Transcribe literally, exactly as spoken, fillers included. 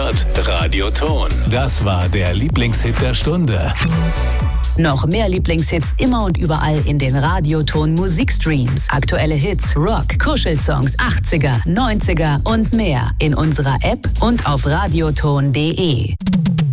Start Radioton. Das war der Lieblingshit der Stunde. Noch mehr Lieblingshits immer und überall in den Radioton Musikstreams. Aktuelle Hits, Rock, Kuschelsongs, achtziger, neunziger und mehr in unserer App und auf radioton punkt de.